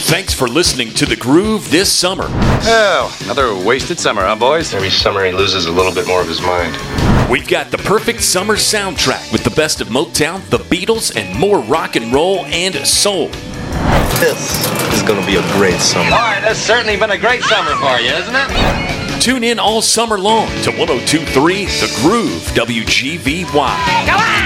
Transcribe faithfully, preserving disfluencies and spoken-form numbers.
Thanks for listening to The Groove this summer. Oh, another wasted summer, huh, boys? Every summer he loses a little bit more of his mind. We've got the perfect summer soundtrack with the best of Motown, the Beatles, and more rock and roll and soul. This is going to be a great summer. All right, that's certainly been a great summer for you, isn't it? Tune in all summer long to one oh two point three The Groove, W G V Y. Come on!